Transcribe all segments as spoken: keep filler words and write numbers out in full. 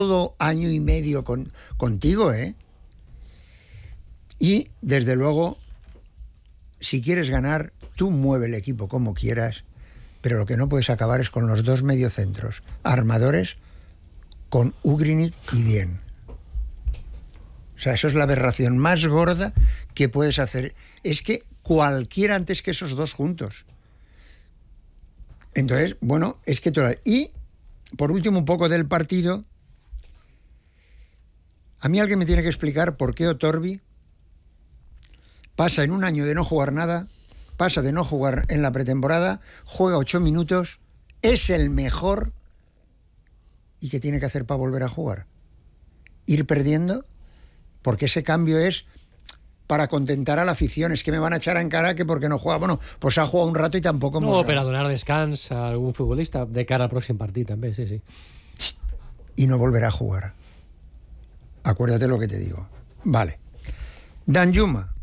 todo año y medio con, contigo, ¿eh? Y, desde luego, si quieres ganar, tú mueve el equipo como quieras, pero lo que no puedes acabar es con los dos mediocentros armadores, con Ugrinic y Dien. O sea, eso es la aberración más gorda que puedes hacer. Es que cualquiera antes que esos dos juntos. Entonces, bueno, es que... Toda... Y, por último, un poco del partido. A mí alguien me tiene que explicar por qué Otorbi pasa en un año de no jugar nada, pasa de no jugar en la pretemporada, juega ocho minutos, es el mejor, y ¿qué tiene que hacer para volver a jugar? Ir perdiendo, porque ese cambio es para contentar a la afición. Es que me van a echar en cara que porque no juega. Bueno, pues ha jugado un rato y tampoco... No, per a donar descans a algun futbolista de cara al pròxim partit, també, sí, sí. Y no volverá a jugar. Acuérdate lo que te digo. Vale. Danjuma.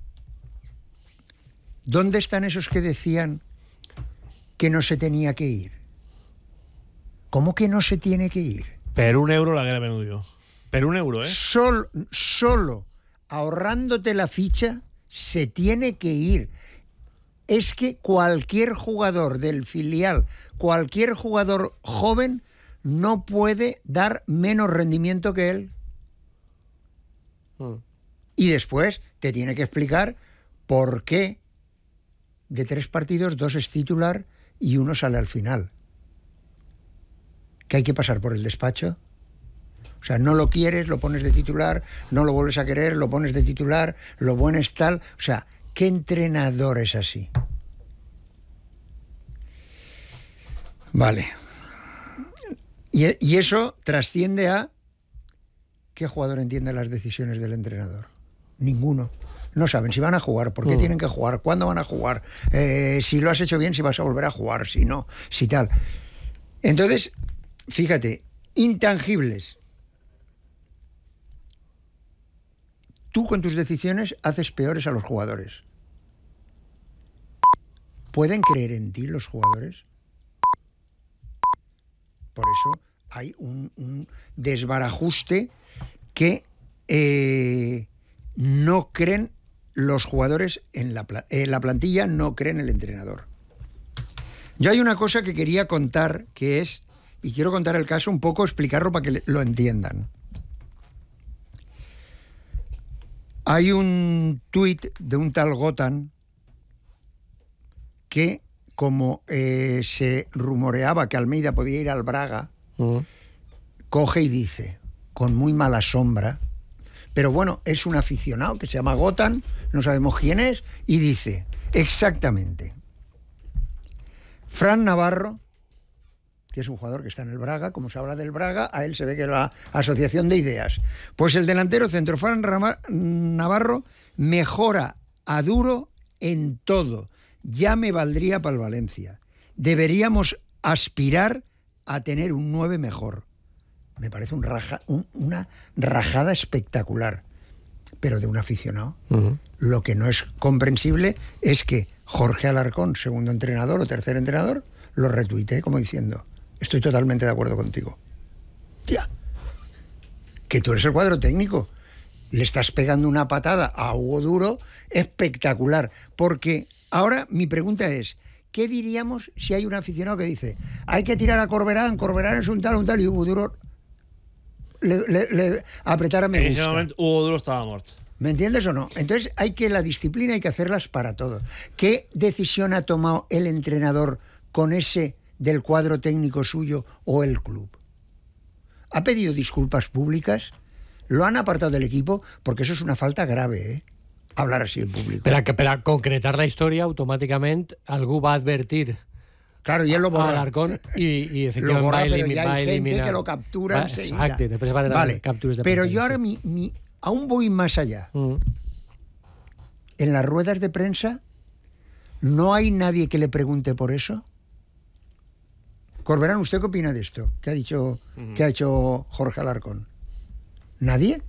¿Dónde están esos que decían que no se tenía que ir? ¿Cómo que no se tiene que ir? Per un euro l'haguera venut jo. Per un euro, ¿eh? Solo, solo ahorrándote la ficha, se tiene que ir. Es que cualquier jugador del filial, cualquier jugador joven, no puede dar menos rendimiento que él. Mm. Y después te tiene que explicar por qué de tres partidos, dos es titular y uno sale al final. ¿Que hay que pasar por el despacho? O sea, no lo quieres, lo pones de titular, no lo vuelves a querer, lo pones de titular, lo bueno es tal. O sea, ¿qué entrenador es así? Vale. Y, y eso trasciende a... ¿Qué jugador entiende las decisiones del entrenador? Ninguno. No saben si van a jugar, por qué mm. tienen que jugar, cuándo van a jugar, eh, si lo has hecho bien, si vas a volver a jugar, si no, si tal. Entonces, fíjate, intangibles. Tú con tus decisiones haces peores a los jugadores. ¿Pueden creer en ti los jugadores? Por eso hay un, un desbarajuste que eh, no creen los jugadores en la, en la plantilla, no creen el entrenador. Yo hay una cosa que quería contar, que es, y quiero contar el caso un poco, explicarlo para que lo entiendan. Hay un tuit de un tal Gotan que, como eh, se rumoreaba que Almeida podía ir al Braga, uh-huh. coge y dice, con muy mala sombra, pero bueno, es un aficionado que se llama Gotan, no sabemos quién es, y dice, exactamente, Fran Navarro, que es un jugador que está en el Braga, como se habla del Braga, a él se ve que es la asociación de ideas. Pues el delantero centro, Fran Navarro, mejora a Duro en todo. Ya me valdría para el Valencia. Deberíamos aspirar a tener un nueve mejor. Me parece un raja, un, una rajada espectacular, pero de un aficionado. Uh-huh. Lo que no es comprensible es que Jorge Alarcón, segundo entrenador o tercer entrenador, lo retuite como diciendo, estoy totalmente de acuerdo contigo. Tía, que tú eres el cuadro técnico. Le estás pegando una patada a Hugo Duro espectacular. Porque ahora mi pregunta es, ¿qué diríamos si hay un aficionado que dice, hay que tirar a Corberán, Corberán es un tal, un tal, y Hugo Duro le, le, le apretara me gusta? En ese momento Hugo Duro estaba muerto. ¿Me entiendes o no? Entonces hay que, la disciplina hay que hacerlas para todos. ¿Qué decisión ha tomado el entrenador con ese del cuadro técnico suyo o el club? ¿Ha pedido disculpas públicas? ¿Lo han apartado del equipo? Porque eso es una falta grave, ¿eh? Hablar así en público. Pero que para concretar la historia, automáticamente algú va a advertir. Claro, y él lo borra. A Alarcón y, y efectivamente lo borra, va a eliminar. Pero ya hay va gente que lo captura enseguida. Exacto, y después van a vale, capturas de pero pantalla, yo ahora sí. mi, mi, aún voy más allá. Mm. En las ruedas de prensa no hay nadie que le pregunte por eso. Corberán, ¿usted qué opina de esto? ¿Qué ha dicho, uh-huh. ¿qué ha hecho Jorge Alarcón? ¿Nadie?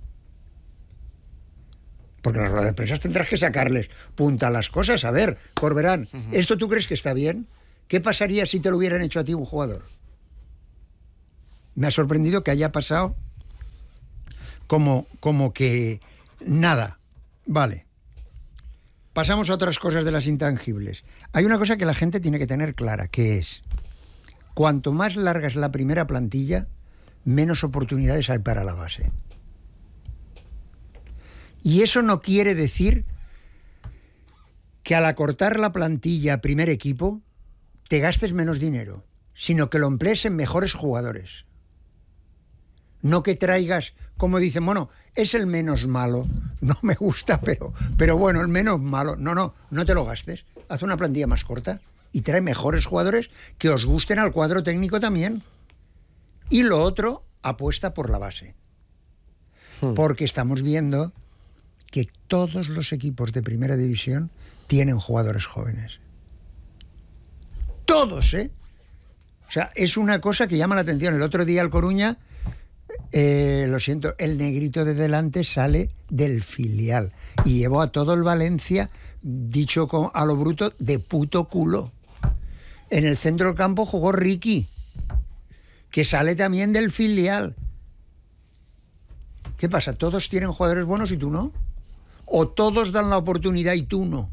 Porque en las ruedas de prensa tendrás que sacarles punta a las cosas. A ver, Corberán, uh-huh. ¿esto tú crees que está bien? ¿Qué pasaría si te lo hubieran hecho a ti un jugador? Me ha sorprendido que haya pasado como, como que nada. Vale. Pasamos a otras cosas de las intangibles. Hay una cosa que la gente tiene que tener clara, que es, cuanto más larga es la primera plantilla, menos oportunidades hay para la base. Y eso no quiere decir que al acortar la plantilla primer equipo te gastes menos dinero, sino que lo emplees en mejores jugadores. No que traigas, como dicen, bueno, es el menos malo, no me gusta, pero, pero bueno, el menos malo. No, no, no te lo gastes. Haz una plantilla más corta y trae mejores jugadores que os gusten al cuadro técnico también. Y lo otro, apuesta por la base. Hmm. Porque estamos viendo que todos los equipos de primera división tienen jugadores jóvenes. Todos, ¿eh? O sea, es una cosa que llama la atención. El otro día el Coruña, eh, lo siento, el negrito de delante sale del filial y llevó a todo el Valencia, dicho con, a lo bruto, de puto culo. En el centro del campo jugó Ricky, que sale también del filial. ¿Qué pasa? ¿Todos tienen jugadores buenos y tú no? ¿O todos dan la oportunidad y tú no?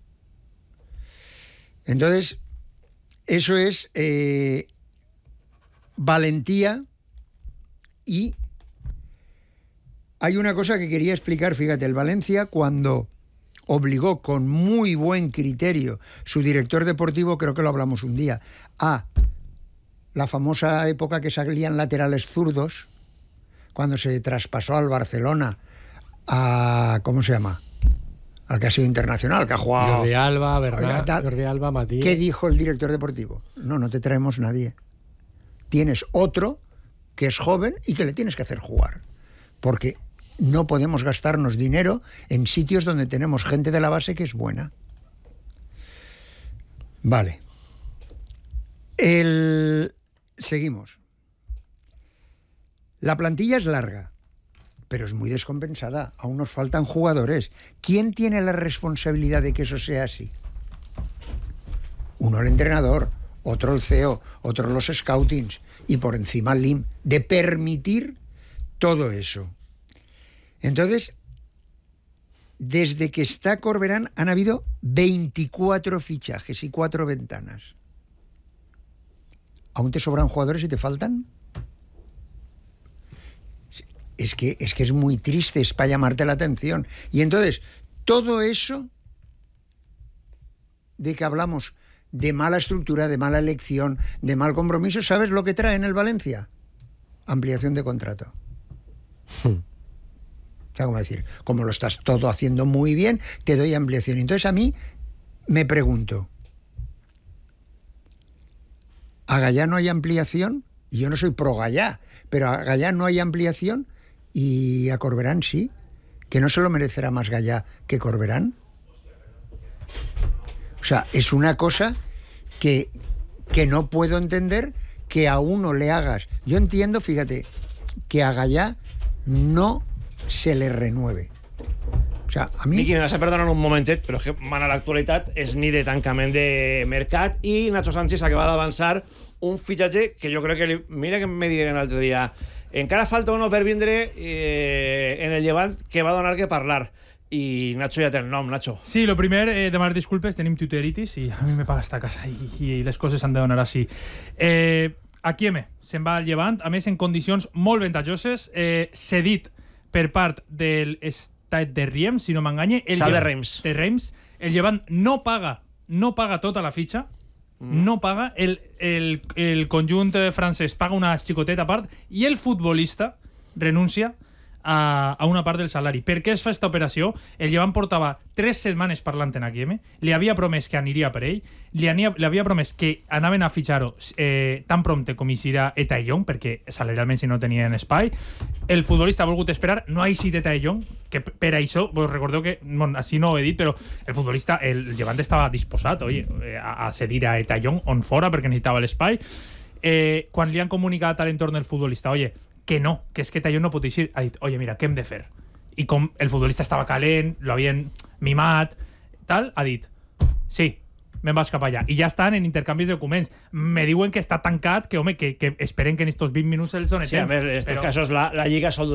Entonces, eso es eh, valentía. Y hay una cosa que quería explicar, fíjate, el Valencia cuando obligó con muy buen criterio su director deportivo, creo que lo hablamos un día, a la famosa época que salían laterales zurdos, cuando se traspasó al Barcelona a, ¿cómo se llama?, al que ha sido internacional, que ha jugado... Jordi Alba, ¿verdad? Jordi Alba, Matías. ¿Qué dijo el director deportivo? No, no te traemos nadie. Tienes otro que es joven y que le tienes que hacer jugar. Porque no podemos gastarnos dinero en sitios donde tenemos gente de la base que es buena. Vale. El... Seguimos. La plantilla es larga, pero es muy descompensada. Aún nos faltan jugadores. ¿Quién tiene la responsabilidad de que eso sea así? Uno el entrenador, otro el C E O, otro los scoutings y por encima el I M, de permitir todo eso. Entonces, desde que está Corberán han habido veinticuatro fichajes y cuatro ventanas. ¿Aún te sobran jugadores y te faltan? Es que, es que es muy triste, es para llamarte la atención. Y entonces, todo eso de que hablamos de mala estructura, de mala elección, de mal compromiso, ¿sabes lo que trae en el Valencia? Ampliación de contrato. Hmm. O sea, como decir, como lo estás todo haciendo muy bien, te doy ampliación. Entonces a mí me pregunto, ¿a Gallá no hay ampliación? Y yo no soy pro Gallá, pero a Gallá no hay ampliación y a Corberán sí. ¿Que no se lo merecerá más Gallá que Corberán? O sea, es una cosa que, que no puedo entender que a uno le hagas. Yo entiendo, fíjate, que a Gallá no se le renueve. O sea, a mí... Miqui, me vas a perdonar un momentet, però és que mana l'actualitat és ni de tancament de mercat i Nacho Sánchez acaba d'avançar un fitxatge que jo crec que... Li... Mira que me digueren l'altre dia. Encara falta uno per vindre eh, en el Llevant que va donar que parlar. I Nacho ja té el nom, Nacho. Sí, lo primer, eh, demanar disculpes, tenim tutoritis i a mi me paga esta casa i, i les coses s'han de donar així. Eh, Aquieme se'n va al Llevant, a més en condicions molt ventajoses, eh, cedit per part del Stade de Reims, si no m'enganye. Stade de Reims. De Reims. El Llevant no paga, no paga tota la fitxa, mm. no paga, el, el, el conjunt francès paga una xicoteta part i el futbolista renuncia a, a una part del salari. Per què es fa aquesta operació? El Llevant portava tres setmanes parlant en Aquieme, li havia promès que aniria per ell, li, ania, li havia promès que anaven a fitxar-ho eh, tan prompte com eixirà Etaillon, perquè salarialment si no tenien espai. El futbolista ha volgut esperar, no ha eixit Etaillon, que per això, vos recordeu que, bon, així no ho he dit, però el futbolista, el Llevant estava disposat, oye, a, a cedir a Etaillon on fora perquè necessitava l'espai. Eh, quan li han comunicat a l'entorn del futbolista, oye, que no, que és que Etaillon no pot eixir, ha dit, oye, mira, què hem de fer? I com el futbolista estava calent, lo havien mimat, tal, ha dit, sí, me'n vas cap allà. I ja estan en intercanvis de documents. Me diuen que està tancat, que, home, que, que esperen que en estos vint minuts els donen sí, temps. Sí, a veure, en estos però... casos la, la Lliga sol